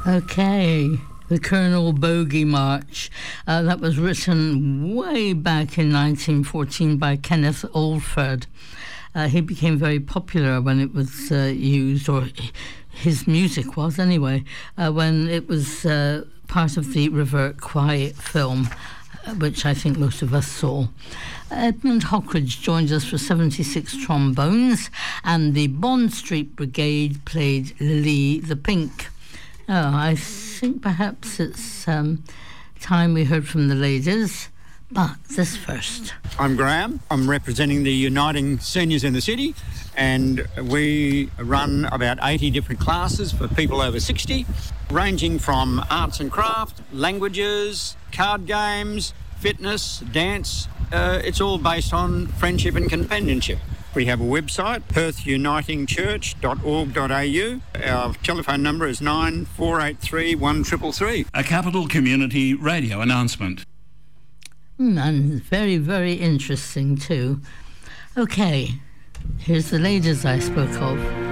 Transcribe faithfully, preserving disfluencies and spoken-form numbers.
Okay, the Colonel Bogey March. Uh, that was written way back in nineteen fourteen by Kenneth Oldford. Uh, he became very popular when it was uh, used, or his music was anyway, uh, when it was uh, part of the Revert Quiet film, which I think most of us saw. Edmund Hockridge joined us for seventy-six trombones, and the Bond Street Brigade played Lily the Pink. Oh, I think perhaps it's um, time we heard from the ladies, but this first. I'm Graham. I'm representing the Uniting Seniors in the City, and we run about eighty different classes for people over sixty, ranging from arts and craft, languages, card games, fitness, dance. Uh, it's all based on friendship and companionship. We have a website, perth uniting church dot org dot a u. Our telephone number is nine four eight three one three three three. A Capital Community Radio announcement. Mm, and very, very interesting too. Okay, here's the ladies I spoke of.